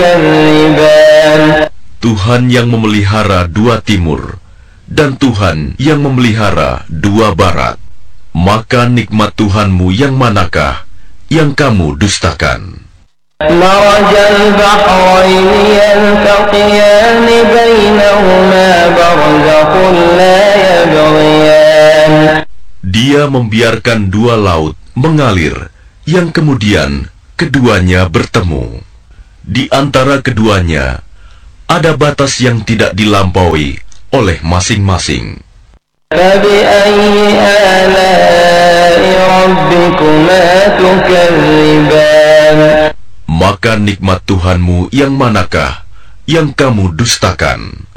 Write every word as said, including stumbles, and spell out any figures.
Tuhan yang memelihara dua timur, dan Tuhan yang memelihara dua barat. Maka nikmat Tuhanmu yang manakah yang kamu dustakan? مرج البحرين يلتقيان بينهما برزخ لا يبغيان. Dia membiarkan dua laut mengalir, yang kemudian keduanya bertemu. Di antara keduanya ada batas yang tidak dilampaui oleh masing-masing. فبأي آلاء ربكما تكذبان. Maka nikmat Tuhanmu yang manakah yang kamu dustakan?